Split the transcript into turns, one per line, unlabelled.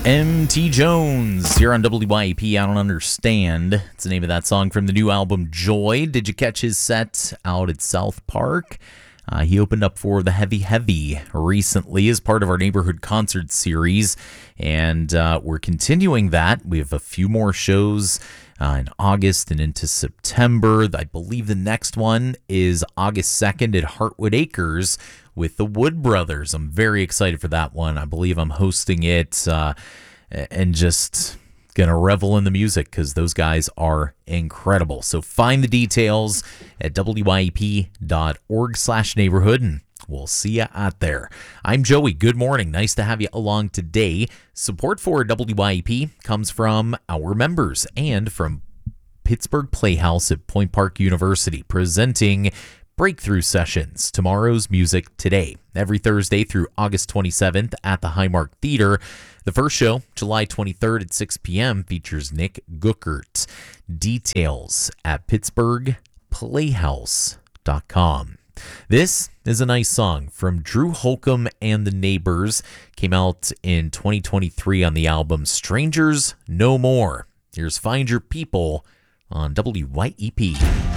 MT Jones here on WYAP. I Don't Understand. It's the name of that song from the new album Joy. Did you catch his set out at South Park? He opened up for the Heavy Heavy recently as part of our neighborhood concert series, and we're continuing that. We have a few more shows in August and into September. I believe the next one is August 2nd at Heartwood Acres with the Wood Brothers. I'm very excited for that one. I believe I'm hosting it and just gonna revel in the music because those guys are incredible. So find the details at wyap.org/neighborhood, and we'll see you out there. I'm Joey. Good morning. Nice to have you along today. Support for WYAP comes from our members and from Pittsburgh Playhouse at Point Park University, presenting Breakthrough Sessions, Tomorrow's Music Today, every Thursday through August 27th at the Highmark Theater. The first show, July 23rd at 6 p.m., features Nick Guckert. Details at pittsburghplayhouse.com. This is a nice song from Drew Holcomb and the Neighbors. Came out in 2023 on the album Strangers No More. Here's Find Your People on WYEP.